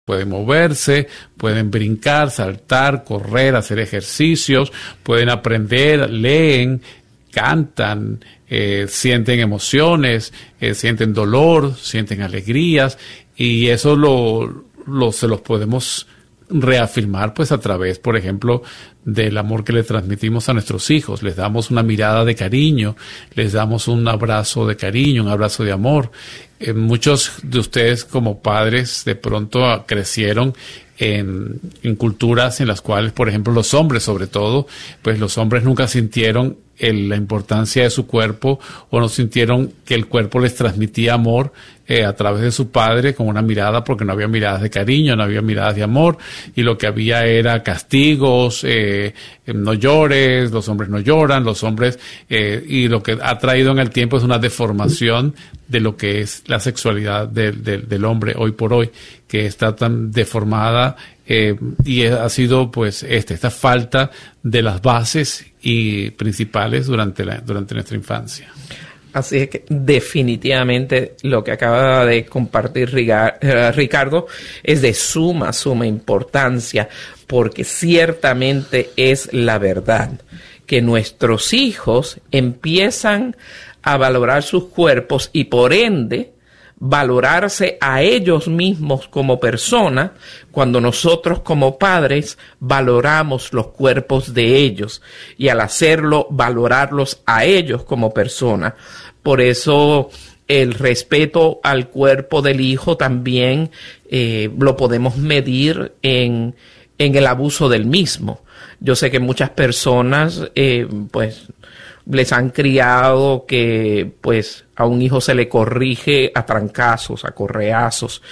Pueden moverse, pueden brincar, saltar, correr, hacer ejercicios, pueden aprender, leen, cantan, sienten emociones, sienten dolor, sienten alegrías, y eso se los podemos reafirmar pues a través, por ejemplo, del amor que le transmitimos a nuestros hijos. Les damos una mirada de cariño, les damos un abrazo de cariño, un abrazo de amor. Muchos de ustedes como padres de pronto crecieron en culturas en las cuales, por ejemplo, los hombres sobre todo, pues los hombres nunca sintieron la importancia de su cuerpo, o no sintieron que el cuerpo les transmitía amor a través de su padre con una mirada, porque no había miradas de cariño, no había miradas de amor, y lo que había era castigos, no llores, los hombres no lloran, los hombres, y lo que ha traído en el tiempo es una deformación de lo que es la sexualidad del hombre hoy por hoy, que está tan deformada, y ha sido pues esta falta de las bases y principales durante nuestra infancia. Así es que definitivamente lo que acaba de compartir Ricardo es de suma importancia, porque ciertamente es la verdad que nuestros hijos empiezan a valorar sus cuerpos y por ende valorarse a ellos mismos como persona cuando nosotros como padres valoramos los cuerpos de ellos, y al hacerlo valorarlos a ellos como persona. Por eso el respeto al cuerpo del hijo también lo podemos medir en el abuso del mismo. Yo sé que muchas personas pues les han criado que pues a un hijo se le corrige a trancazos, a correazos,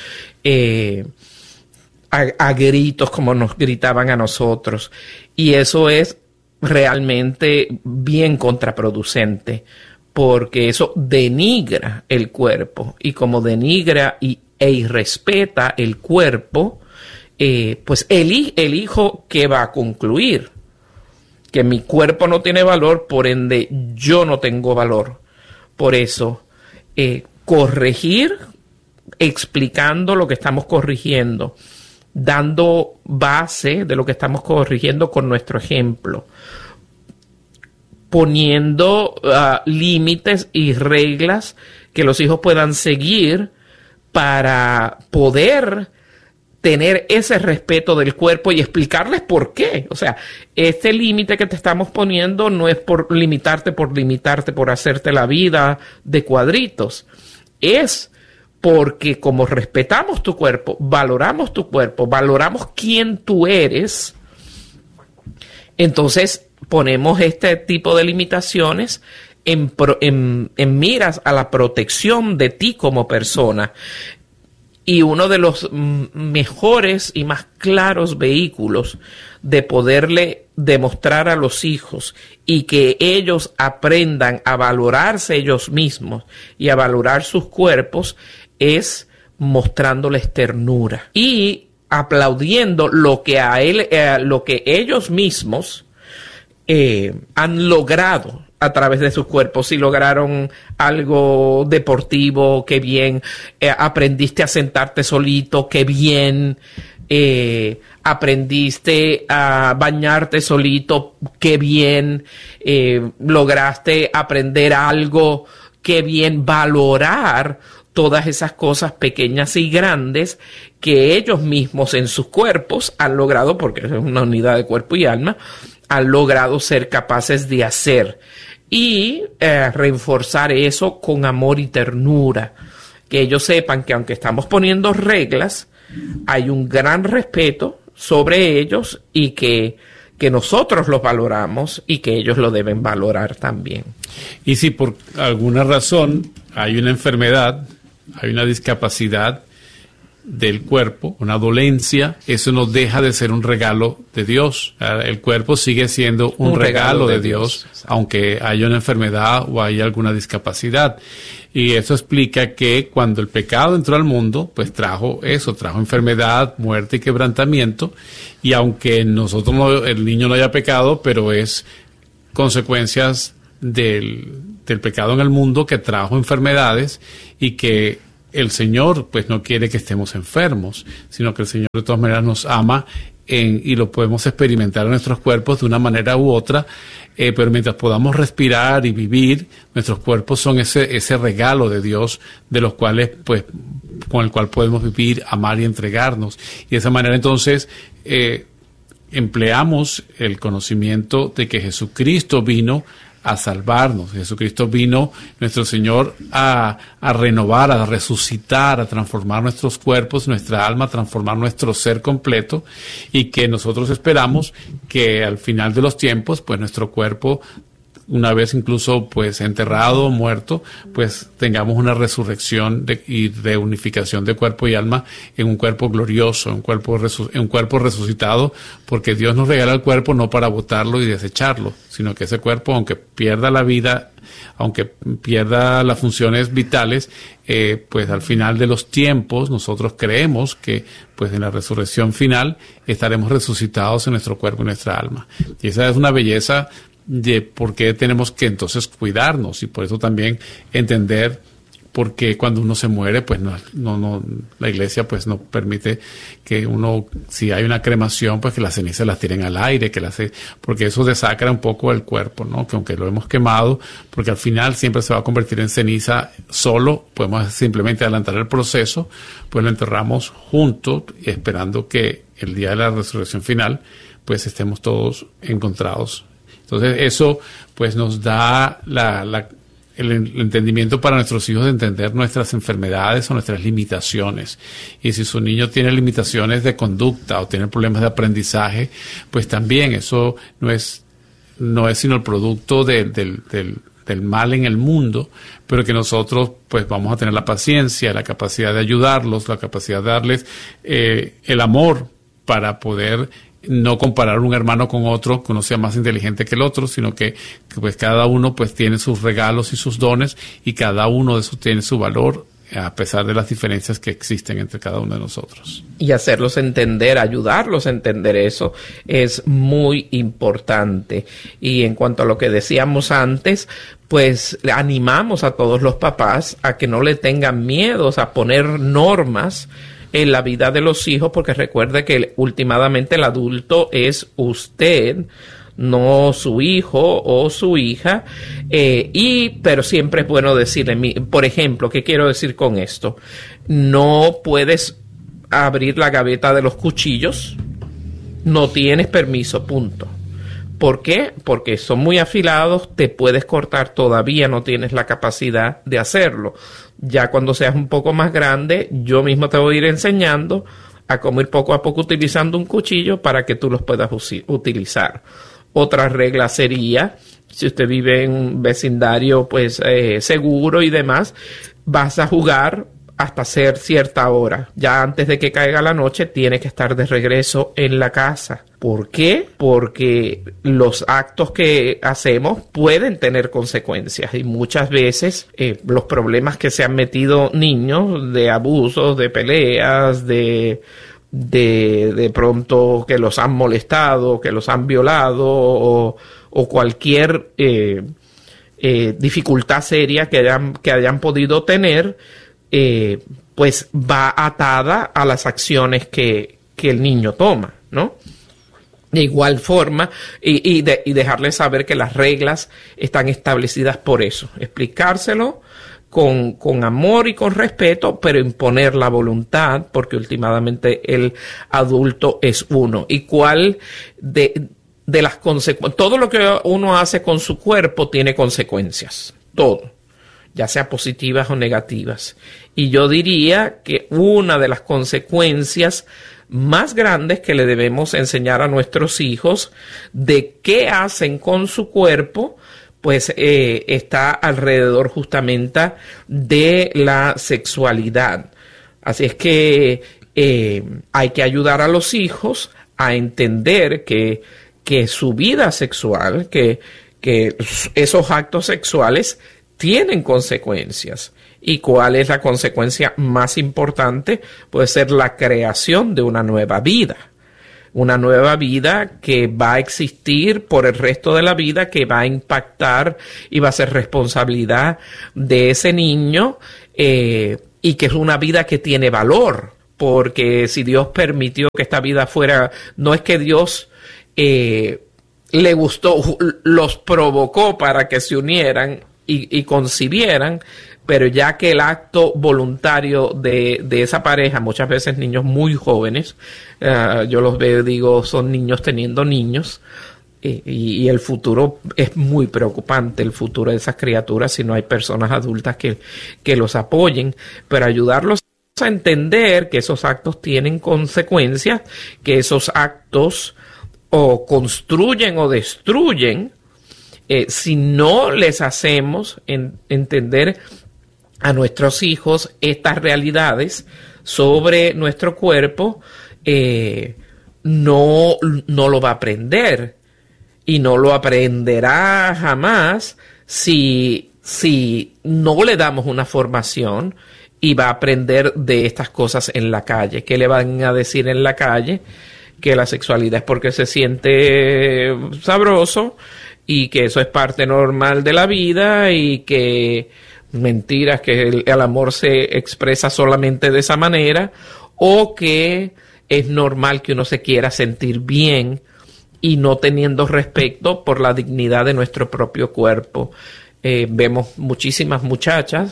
a gritos como nos gritaban a nosotros, y eso es realmente bien contraproducente, porque eso denigra el cuerpo, y como denigra e irrespeta el cuerpo, pues el hijo, ¿qué va a concluir? Que mi cuerpo no tiene valor, por ende yo no tengo valor. Por eso, corregir, explicando lo que estamos corrigiendo, dando base de lo que estamos corrigiendo con nuestro ejemplo, poniendo límites y reglas que los hijos puedan seguir para poder tener ese respeto del cuerpo y explicarles por qué. O sea, este límite que te estamos poniendo no es por limitarte, por hacerte la vida de cuadritos. Es porque como respetamos tu cuerpo, valoramos quién tú eres, entonces ponemos este tipo de limitaciones en miras a la protección de ti como persona. Y uno de los mejores y más claros vehículos de poderle demostrar a los hijos y que ellos aprendan a valorarse ellos mismos y a valorar sus cuerpos es mostrándoles ternura y aplaudiendo lo que ellos mismos han logrado a través de sus cuerpos. Si lograron algo deportivo, qué bien. Aprendiste a sentarte solito, qué bien. Aprendiste a bañarte solito, qué bien. Lograste aprender algo, qué bien. Valorar todas esas cosas pequeñas y grandes que ellos mismos en sus cuerpos han logrado, porque es una unidad de cuerpo y alma, han logrado ser capaces de hacer. Y reforzar eso con amor y ternura. Que ellos sepan que aunque estamos poniendo reglas, hay un gran respeto sobre ellos y que nosotros los valoramos y que ellos lo deben valorar también. Y si por alguna razón hay una enfermedad, hay una discapacidad del cuerpo, una dolencia, eso no deja de ser un regalo de Dios. El cuerpo sigue siendo un regalo de Dios, aunque haya una enfermedad o haya alguna discapacidad. Y eso explica que cuando el pecado entró al mundo, pues trajo enfermedad, muerte y quebrantamiento. Y aunque el niño no haya pecado, pero es consecuencias del pecado en el mundo que trajo enfermedades y que el Señor pues no quiere que estemos enfermos, sino que el Señor de todas maneras nos ama y lo podemos experimentar en nuestros cuerpos de una manera u otra, pero mientras podamos respirar y vivir, nuestros cuerpos son ese regalo de Dios, de los cuales pues con el cual podemos vivir, amar y entregarnos. Y de esa manera entonces empleamos el conocimiento de que Jesucristo vino a salvarnos. Jesucristo vino, nuestro Señor, a renovar, a resucitar, a transformar nuestros cuerpos, nuestra alma, a transformar nuestro ser completo, y que nosotros esperamos que al final de los tiempos, pues nuestro cuerpo, una vez incluso pues enterrado, muerto, pues tengamos una resurrección y reunificación de cuerpo y alma en un cuerpo glorioso, en un cuerpo resucitado, porque Dios nos regala el cuerpo no para botarlo y desecharlo, sino que ese cuerpo, aunque pierda la vida, aunque pierda las funciones vitales, pues al final de los tiempos nosotros creemos que pues en la resurrección final estaremos resucitados en nuestro cuerpo y nuestra alma. Y esa es una belleza de por qué tenemos que entonces cuidarnos, y por eso también entender por qué cuando uno se muere, pues no la iglesia pues no permite que uno, si hay una cremación, pues que las cenizas las tiren al aire, porque eso desacra un poco el cuerpo, ¿no? Que aunque lo hemos quemado, porque al final siempre se va a convertir en ceniza solo, podemos simplemente adelantar el proceso, pues lo enterramos juntos, esperando que el día de la resurrección final, pues estemos todos encontrados. Entonces eso pues nos da el entendimiento para nuestros hijos de entender nuestras enfermedades o nuestras limitaciones. Y si su niño tiene limitaciones de conducta o tiene problemas de aprendizaje, pues también eso no es sino el producto del mal en el mundo, pero que nosotros pues vamos a tener la paciencia, la capacidad de ayudarlos, la capacidad de darles el amor para poder no comparar un hermano con otro, que uno sea más inteligente que el otro, sino que pues cada uno pues tiene sus regalos y sus dones, y cada uno de esos tiene su valor, a pesar de las diferencias que existen entre cada uno de nosotros. Y hacerlos entender, ayudarlos a entender eso es muy importante. Y en cuanto a lo que decíamos antes, pues animamos a todos los papás a que no le tengan miedos a poner normas en la vida de los hijos, porque recuerde que últimamente el adulto es usted, no su hijo o su hija, pero siempre es bueno decirle, por ejemplo, ¿qué quiero decir con esto? No puedes abrir la gaveta de los cuchillos, no tienes permiso, punto. ¿Por qué? Porque son muy afilados, te puedes cortar, todavía no tienes la capacidad de hacerlo. Ya cuando seas un poco más grande, yo mismo te voy a ir enseñando a cómo ir poco a poco utilizando un cuchillo para que tú los puedas utilizar. Otra regla sería, si usted vive en un vecindario pues seguro y demás, vas a jugar hasta ser cierta hora. Ya antes de que caiga la noche, tiene que estar de regreso en la casa. ¿Por qué? Porque los actos que hacemos pueden tener consecuencias, y muchas veces los problemas que se han metido niños de abusos, de peleas, de pronto que los han molestado, que los han violado o cualquier dificultad seria que hayan podido tener, pues va atada a las acciones que el niño toma, ¿no? De igual forma, y dejarle saber que las reglas están establecidas por eso. Explicárselo con amor y con respeto, pero imponer la voluntad, porque últimamente el adulto es uno. Y cuál de las consecuencias, todo lo que uno hace con su cuerpo tiene consecuencias, todo, ya sea positivas o negativas. Y yo diría que una de las consecuencias más grandes que le debemos enseñar a nuestros hijos de qué hacen con su cuerpo, pues está alrededor justamente de la sexualidad. Así es que hay que ayudar a los hijos a entender que su vida sexual, que esos actos sexuales tienen consecuencias. ¿Y cuál es la consecuencia más importante? Puede ser la creación de una nueva vida. Una nueva vida que va a existir por el resto de la vida, que va a impactar y va a ser responsabilidad de ese niño y que es una vida que tiene valor, porque si Dios permitió que esta vida fuera, no es que Dios le gustó, los provocó para que se unieran y concibieran, pero ya que el acto voluntario de esa pareja, muchas veces niños muy jóvenes, yo los veo, digo, son niños teniendo niños, y el futuro es muy preocupante, el futuro de esas criaturas, si no hay personas adultas que los apoyen, pero ayudarlos a entender que esos actos tienen consecuencias, que esos actos o construyen o destruyen, si no les hacemos entender a nuestros hijos estas realidades sobre nuestro cuerpo, no lo va a aprender, y no lo aprenderá jamás si no le damos una formación, y va a aprender de estas cosas en la calle. ¿Qué le van a decir en la calle? Que la sexualidad es porque se siente sabroso y que eso es parte normal de la vida, y que mentiras, que el amor se expresa solamente de esa manera, o que es normal que uno se quiera sentir bien y no teniendo respeto por la dignidad de nuestro propio cuerpo. Vemos muchísimas muchachas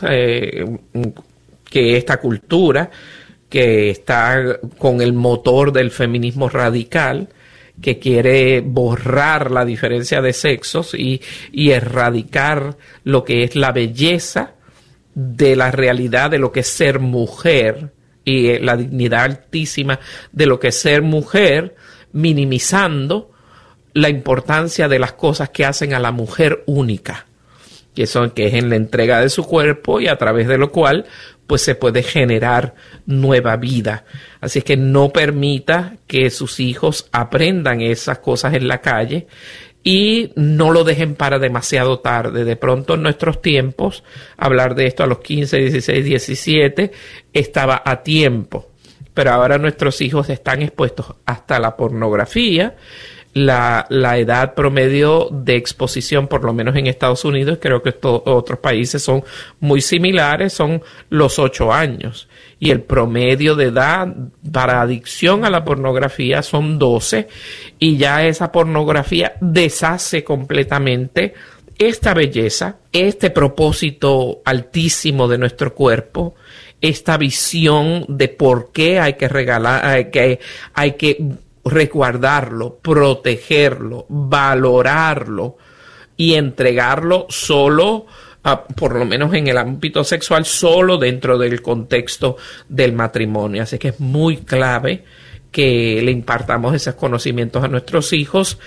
que esta cultura que está con el motor del feminismo radical, que quiere borrar la diferencia de sexos y erradicar lo que es la belleza de la realidad de lo que es ser mujer, y la dignidad altísima de lo que es ser mujer, minimizando la importancia de las cosas que hacen a la mujer única, que es en la entrega de su cuerpo, y a través de lo cual pues se puede generar nueva vida. Así es que no permita que sus hijos aprendan esas cosas en la calle, y no lo dejen para demasiado tarde. De pronto en nuestros tiempos, hablar de esto a los 15, 16, 17 estaba a tiempo, pero ahora nuestros hijos están expuestos hasta la pornografía. La edad promedio de exposición, por lo menos en Estados Unidos, creo que otros países son muy similares, son los 8 años. Y el promedio de edad para adicción a la pornografía son 12. Y ya esa pornografía deshace completamente esta belleza, este propósito altísimo de nuestro cuerpo, esta visión de por qué hay que regalar, hay que resguardarlo, protegerlo, valorarlo y entregarlo solo, por lo menos en el ámbito sexual, solo dentro del contexto del matrimonio. Así que es muy clave que le impartamos esos conocimientos a nuestros hijos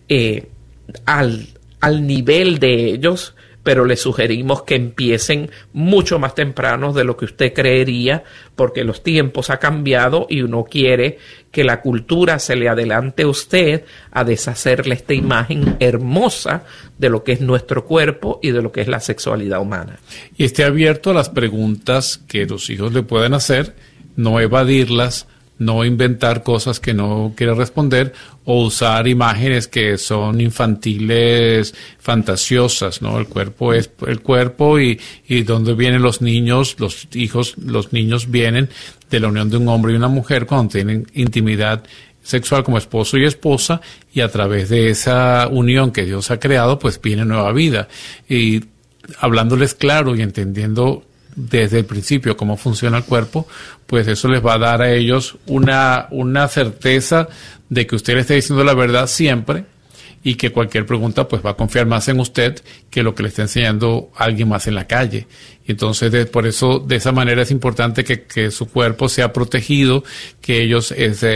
al nivel de ellos, pero les sugerimos que empiecen mucho más temprano de lo que usted creería, porque los tiempos han cambiado y uno quiere que la cultura se le adelante a usted a deshacerle esta imagen hermosa de lo que es nuestro cuerpo y de lo que es la sexualidad humana. Y esté abierto a las preguntas que los hijos le pueden hacer, no evadirlas, no inventar cosas que no quiere responder, o usar imágenes que son infantiles, fantasiosas, ¿no? El cuerpo es el cuerpo, y donde vienen los niños, los hijos, los niños vienen de la unión de un hombre y una mujer cuando tienen intimidad sexual como esposo y esposa, y a través de esa unión que Dios ha creado, pues viene nueva vida. Y hablándoles claro y entendiendo desde el principio cómo funciona el cuerpo, pues eso les va a dar a ellos una certeza de que usted le está diciendo la verdad siempre, y que cualquier pregunta pues va a confiar más en usted que lo que le está enseñando alguien más en la calle. Y entonces por eso, de esa manera es importante que su cuerpo sea protegido, que ellos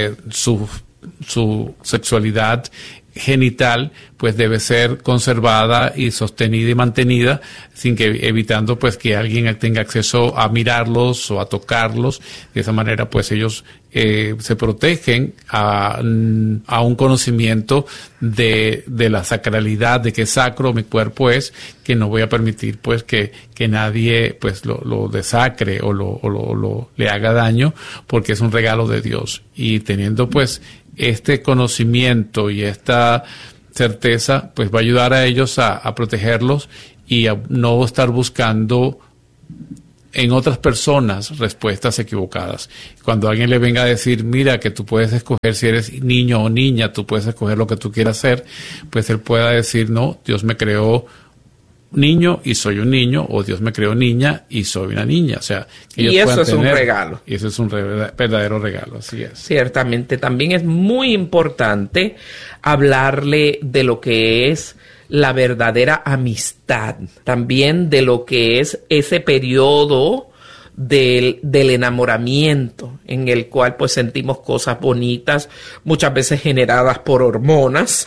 su sexualidad genital pues debe ser conservada y sostenida y mantenida, evitando pues que alguien tenga acceso a mirarlos o a tocarlos. De esa manera pues ellos se protegen a un conocimiento de la sacralidad, de que sacro mi cuerpo es, que no voy a permitir pues que nadie pues lo desacre o le haga daño, porque es un regalo de Dios. Y teniendo pues este conocimiento y esta certeza, pues va a ayudar a ellos a protegerlos, y a no estar buscando en otras personas respuestas equivocadas. Cuando alguien le venga a decir, mira, que tú puedes escoger si eres niño o niña, tú puedes escoger lo que tú quieras ser, pues él pueda decir, no, Dios me creó niño y soy un niño, o Dios me creó niña y soy una niña. O sea, que y eso es un regalo. Y eso es un verdadero regalo, así es. Ciertamente, también es muy importante hablarle de lo que es la verdadera amistad, también de lo que es ese periodo del enamoramiento, en el cual pues sentimos cosas bonitas, muchas veces generadas por hormonas,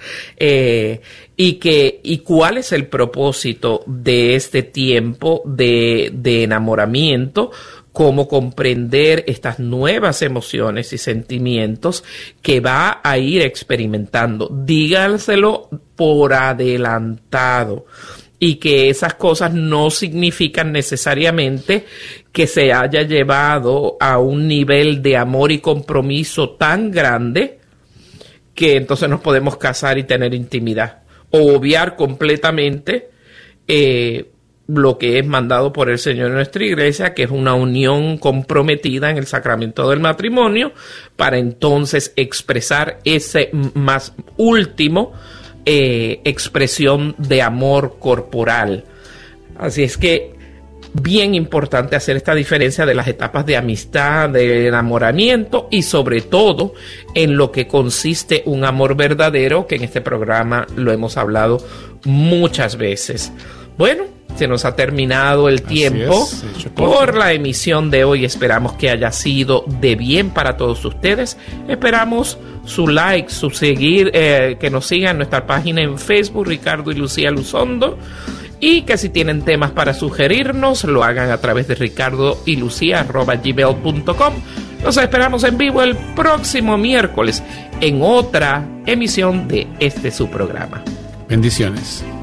y cuál es el propósito de este tiempo de enamoramiento, cómo comprender estas nuevas emociones y sentimientos que va a ir experimentando. Díganselo por adelantado, y que esas cosas no significan necesariamente que se haya llevado a un nivel de amor y compromiso tan grande que entonces nos podemos casar y tener intimidad, o obviar completamente lo que es mandado por el Señor en nuestra iglesia, que es una unión comprometida en el sacramento del matrimonio, para entonces expresar ese más último expresión de amor corporal. Así es que bien importante hacer esta diferencia de las etapas de amistad, de enamoramiento, y sobre todo en lo que consiste un amor verdadero, que en este programa lo hemos hablado muchas veces. Bueno, se nos ha terminado el tiempo por la emisión de hoy. Esperamos que haya sido de bien para todos ustedes. Esperamos su like, su seguir, que nos sigan en nuestra página en Facebook, Ricardo y Lucía Luzondo, y que si tienen temas para sugerirnos, lo hagan a través de ricardoylucia@gmail.com. Nos esperamos en vivo el próximo miércoles en otra emisión de su programa. Bendiciones.